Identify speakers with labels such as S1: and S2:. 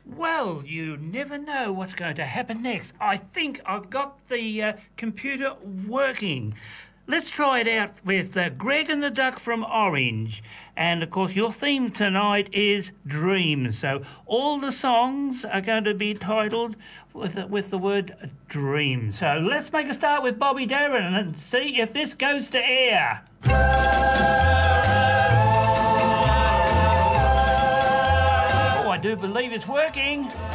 S1: Well, you never know what's going to happen next. I think I've got the computer working. Let's try it out with Greg and the Duck from Orange. And, of course, your theme tonight is Dreams. So all the songs are going to be titled with the word Dream. So let's make a start with Bobby Darin and see if this goes to air. I do believe it's working.